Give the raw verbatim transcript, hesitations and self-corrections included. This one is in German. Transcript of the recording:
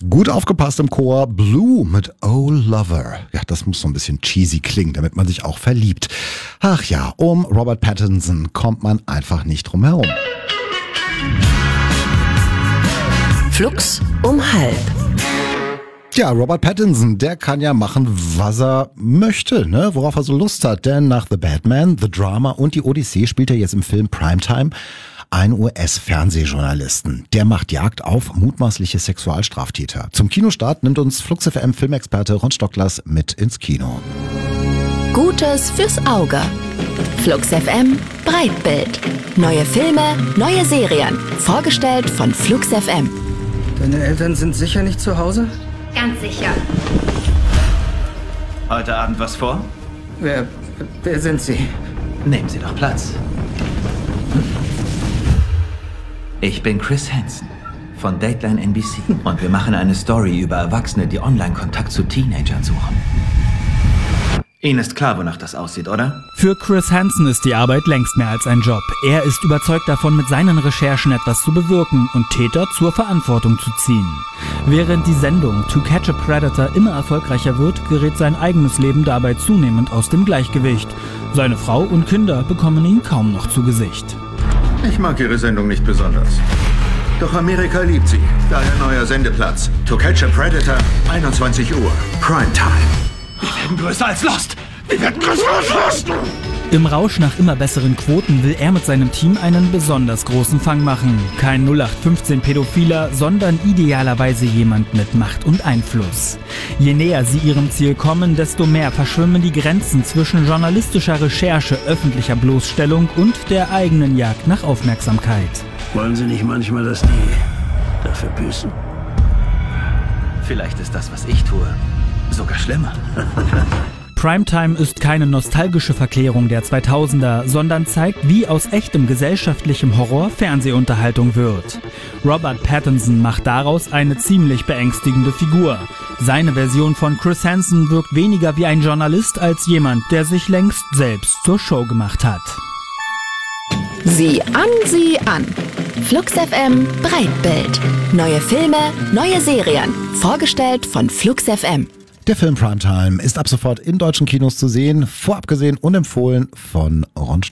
Gut aufgepasst im Chor, Blue mit Oh Lover. Ja, das muss so ein bisschen cheesy klingen, damit man sich auch verliebt. Ach ja, um Robert Pattinson kommt man einfach nicht drum herum. Flux um halb. Ja, Robert Pattinson, der kann ja machen, was er möchte, ne? Worauf er so Lust hat. Denn nach The Batman, The Drama und die Odyssee spielt er jetzt im Film Primetime einen U S-Fernsehjournalisten. Der macht Jagd auf mutmaßliche Sexualstraftäter. Zum Kinostart nimmt uns Flux F M-Filmexperte Ron Stocklers mit ins Kino. Gutes fürs Auge. Flux F M Breitbild. Neue Filme, neue Serien. Vorgestellt von Flux F M. Deine Eltern sind sicher nicht zu Hause? Ganz sicher. Heute Abend was vor? Wer, wer sind Sie? Nehmen Sie doch Platz. Ich bin Chris Hansen von Dateline N B C und wir machen eine Story über Erwachsene, die Online-Kontakt zu Teenagern suchen. Ihnen ist klar, wonach das aussieht, oder? Für Chris Hansen ist die Arbeit längst mehr als ein Job. Er ist überzeugt davon, mit seinen Recherchen etwas zu bewirken und Täter zur Verantwortung zu ziehen. Während die Sendung To Catch a Predator immer erfolgreicher wird, gerät sein eigenes Leben dabei zunehmend aus dem Gleichgewicht. Seine Frau und Kinder bekommen ihn kaum noch zu Gesicht. Ich mag Ihre Sendung nicht besonders. Doch Amerika liebt sie. Daher neuer Sendeplatz. To Catch a Predator, einundzwanzig Uhr. Primetime. Wir werden größer als Lost! Wir werden größer als Lost! Im Rausch nach immer besseren Quoten will er mit seinem Team einen besonders großen Fang machen. Kein null acht fünfzehn Pädophiler, sondern idealerweise jemand mit Macht und Einfluss. Je näher sie ihrem Ziel kommen, desto mehr verschwimmen die Grenzen zwischen journalistischer Recherche, öffentlicher Bloßstellung und der eigenen Jagd nach Aufmerksamkeit. Wollen Sie nicht manchmal, dass die dafür büßen? Vielleicht ist das, was ich tue, sogar schlimmer. Primetime ist keine nostalgische Verklärung der zweitausender, sondern zeigt, wie aus echtem gesellschaftlichem Horror Fernsehunterhaltung wird. Robert Pattinson macht daraus eine ziemlich beängstigende Figur. Seine Version von Chris Hansen wirkt weniger wie ein Journalist als jemand, der sich längst selbst zur Show gemacht hat. Sieh an, sieh an. Flux F M Breitbild. Neue Filme, neue Serien. Vorgestellt von Flux F M. Der Film Primetime ist ab sofort in deutschen Kinos zu sehen, vorab gesehen und empfohlen von Ron Stocklers.